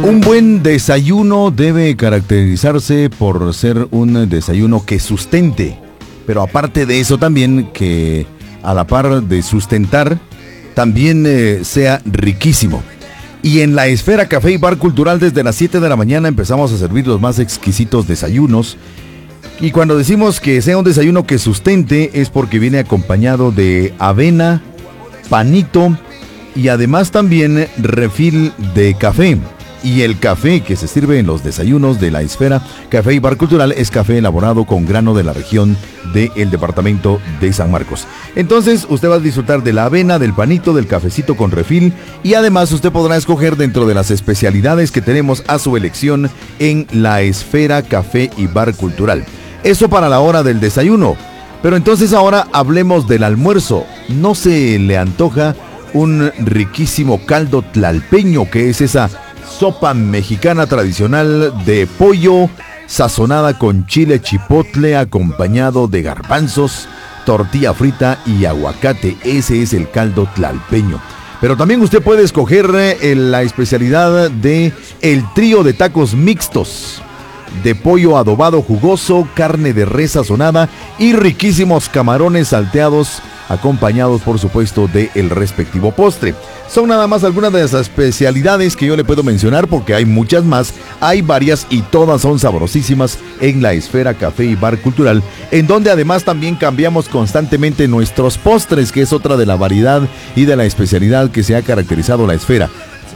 Un buen desayuno debe caracterizarse por ser un desayuno que sustente, pero aparte de eso también que a la par de sustentar, también sea riquísimo. Y en la Esfera Café y Bar Cultural desde las 7 de la mañana empezamos a servir los más exquisitos desayunos. Y cuando decimos que sea un desayuno que sustente es porque viene acompañado de avena, panito y además también refil de café. Y el café que se sirve en los desayunos de la Esfera Café y Bar Cultural es café elaborado con grano de la región del departamento de San Marcos. Entonces usted va a disfrutar de la avena, del panito, del cafecito con refil y además usted podrá escoger dentro de las especialidades que tenemos a su elección en la Esfera Café y Bar Cultural. Eso para la hora del desayuno. Pero entonces ahora hablemos del almuerzo. ¿No se le antoja un riquísimo caldo tlalpeño, que es esa sopa mexicana tradicional de pollo sazonada con chile chipotle acompañado de garbanzos, tortilla frita y aguacate? Ese es el caldo tlalpeño. Pero también usted puede escoger la especialidad de el trío de tacos mixtos de pollo adobado jugoso, carne de res sazonada y riquísimos camarones salteados acompañados por supuesto del respectivo postre. Son nada más algunas de las especialidades que yo le puedo mencionar porque hay muchas más, hay varias y todas son sabrosísimas en la Esfera Café y Bar Cultural, en donde además también cambiamos constantemente nuestros postres, que es otra de la variedad y de la especialidad que se ha caracterizado la Esfera.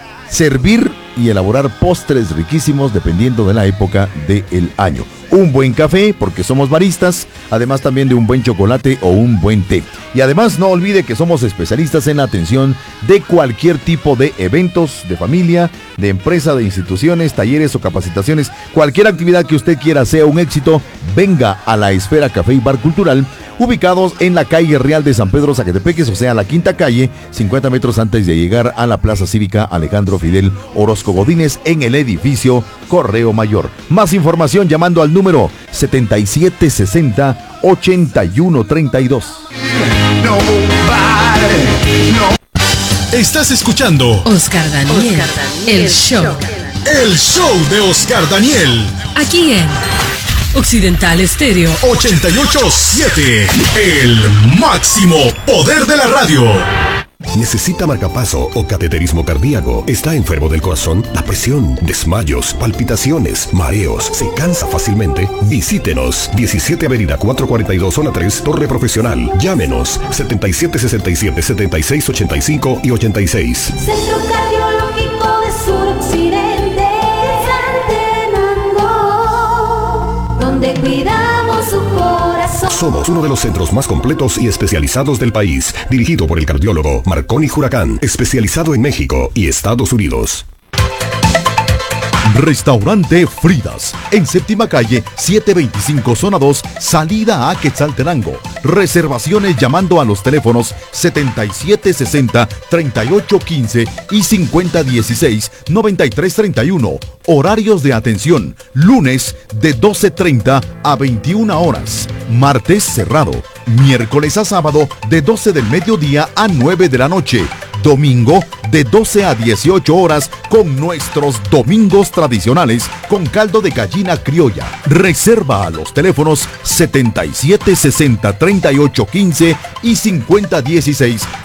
Servir y elaborar postres riquísimos dependiendo de la época del año. Un buen café, porque somos baristas, además también de un buen chocolate o un buen té. Y además no olvide que somos especialistas en la atención de cualquier tipo de eventos, de familia, de empresa, de instituciones, talleres o capacitaciones. Cualquier actividad que usted quiera sea un éxito, venga a la Esfera Café y Bar Cultural, ubicados en la calle Real de San Pedro Zacatepeques, o sea, la quinta calle, 50 metros antes de llegar a la Plaza Cívica Alejandro Fidel Orozco Godínez, en el edificio Correo Mayor. Más información llamando al número 7760-8132. Estás escuchando Oscar Daniel, el show. El show de Oscar Daniel. Aquí en Occidental Estéreo 88.7. El máximo poder de la radio. ¿Necesita marcapaso o cateterismo cardíaco? ¿Está enfermo del corazón? ¿La presión? ¿Desmayos? ¿Palpitaciones? ¿Mareos? ¿Se cansa fácilmente? Visítenos. 17 Avenida 442 Zona 3, Torre Profesional. Llámenos. 7767-7685 y 86. Centro Cardiológico de Suroccidente, Santenango, donde cuidamos su corazón. Somos uno de los centros más completos y especializados del país, dirigido por el cardiólogo Marconi Huracán, especializado en México y Estados Unidos. Restaurante Fridas, en séptima calle, 725 Zona 2, salida a Quetzaltenango. Reservaciones llamando a los teléfonos 7760-3815 y 5016-9331. Horarios de atención, lunes de 12:30 a 21 horas, martes cerrado, miércoles a sábado de 12 del mediodía a 9 de la noche, domingo de 12 a 18 horas con nuestros domingos tradicionales con caldo de gallina criolla. Reserva a los teléfonos 7760-3815 y 5016